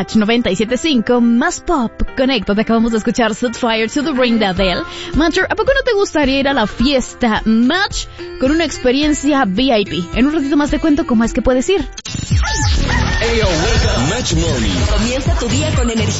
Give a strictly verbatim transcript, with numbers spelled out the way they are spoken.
Match noventa y siete punto cinco, más pop. Conéctate, acabamos de escuchar Set Fire to the Ring de Adele. Matcher, ¿a poco no te gustaría ir a la fiesta Match con una experiencia V I P? En un ratito más te cuento cómo es que puedes ir. Ayo, wake up. Match Morning. Comienza tu día con energía.